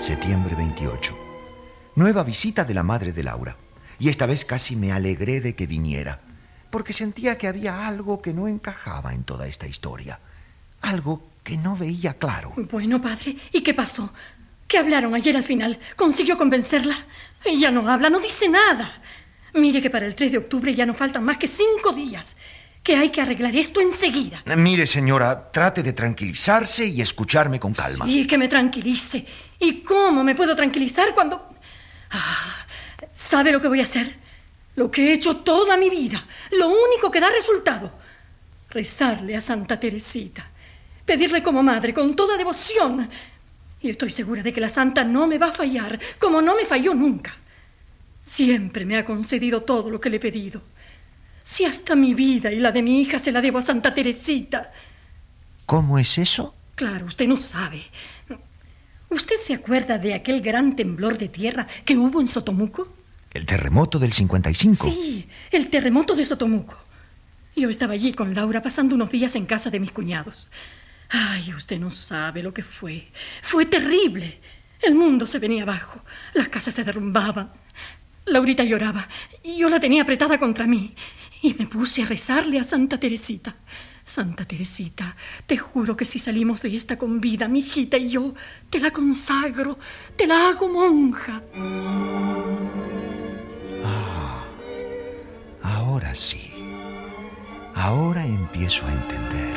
Septiembre 28. Nueva visita de la madre de Laura. Y esta vez casi me alegré de que viniera, porque sentía que había algo que no encajaba en toda esta historia. Algo que no veía claro. Bueno, padre, ¿y qué pasó? ¿Qué hablaron ayer al final? ¿Consiguió convencerla? Ella no habla, no dice nada. Mire que para el 3 de octubre ya no faltan más que 5 días. Que hay que arreglar esto enseguida. Mire, señora, trate de tranquilizarse y escucharme con calma. Sí, que me tranquilice. ¿Y cómo me puedo tranquilizar cuando...? ¿Sabe lo que voy a hacer? Lo que he hecho toda mi vida. Lo único que da resultado. Rezarle a Santa Teresita. Pedirle como madre, con toda devoción. Y estoy segura de que la santa no me va a fallar, como no me falló nunca. Siempre me ha concedido todo lo que le he pedido. Si hasta mi vida y la de mi hija se la debo a Santa Teresita. ¿Cómo es eso? Claro, usted no sabe. ¿Usted se acuerda de aquel gran temblor de tierra que hubo en Sotomuco? ¿El terremoto del 55? Sí, el terremoto de Sotomuco. Yo estaba allí con Laura pasando unos días en casa de mis cuñados. Ay, usted no sabe lo que fue. Fue terrible. El mundo se venía abajo. Las casas se derrumbaban. Laurita lloraba. Yo la tenía apretada contra mí. Y me puse a rezarle a Santa Teresita. Santa Teresita, te juro que si salimos de esta con vida, mi hijita y yo, te la consagro, te la hago monja. Ahora sí. Ahora empiezo a entender.